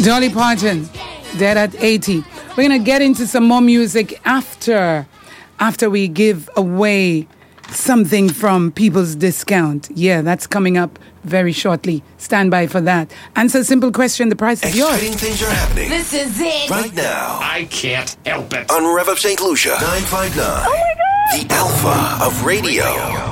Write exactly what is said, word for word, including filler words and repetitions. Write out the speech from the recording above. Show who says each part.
Speaker 1: Dolly Parton, dead at eighty. We're going to get into some more music after, after we give away something from People's Discount. Yeah, that's coming up very shortly. Stand by for that. Answer a simple question, the price is yours.
Speaker 2: Exciting things are happening.
Speaker 3: This is it.
Speaker 2: Right now.
Speaker 4: I can't help it.
Speaker 2: On Rev of Saint Lucia. nine five nine.
Speaker 3: Oh my God.
Speaker 2: The Alpha of Radio.